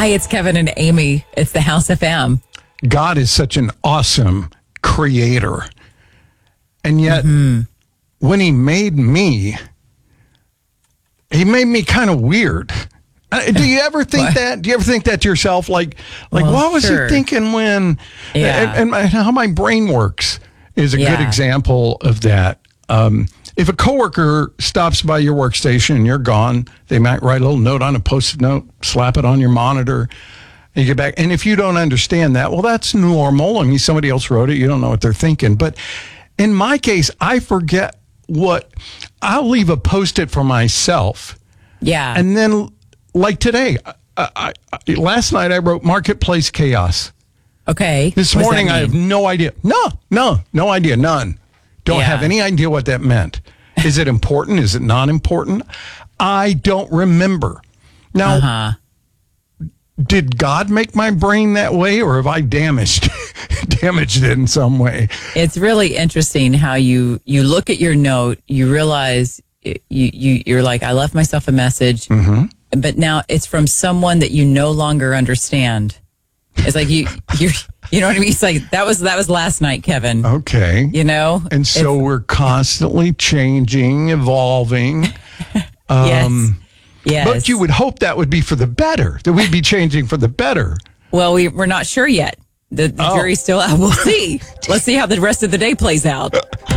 Hi, it's Kevin and Amy. It's the House FM. God is such an awesome creator. And yet, when he made me kind of weird. Do you ever think that? Do you ever think that to yourself? Like what was he thinking when? Yeah. And how my brain works is a good example of that. If a coworker stops by your workstation and you're gone, they might write a little note on a Post-it note, slap it on your monitor, and you get back. And if you don't understand that, well, that's normal. I mean, somebody else wrote it. You don't know what they're thinking. But in my case, I forget I'll leave a Post-it for myself. Yeah. And then, like today, last night I wrote Marketplace Chaos. Okay. This morning I have no idea. No idea. None. Don't have any idea what that meant. Is it important? Is it not important? I don't remember. Now, did God make my brain that way, or have I damaged it in some way? It's really interesting how you look at your note, you realize you're like, I left myself a message, but now it's from someone that you no longer understand. It's like you know what I mean? It's like that was last night, Kevin. Okay. You know? And so we're constantly changing, evolving. Yes. But you would hope that would be for the better, that we'd be changing for the better. Well, we're not sure yet. The jury's still out. We'll see. Let's see how the rest of the day plays out.